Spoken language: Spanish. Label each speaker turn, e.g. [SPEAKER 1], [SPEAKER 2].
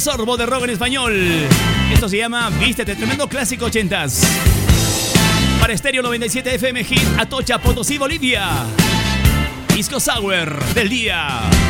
[SPEAKER 1] sorbo de rock en español. Esto se llama Vístete, tremendo clásico 80s. Para Estéreo 97 FM Hit, Atocha, Potosí, Bolivia. Disco Sour del día.